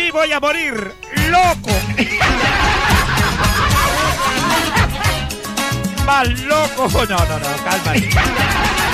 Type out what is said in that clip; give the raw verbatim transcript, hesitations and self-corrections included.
Así voy a morir, loco. Más loco. No, no, no, cálmate.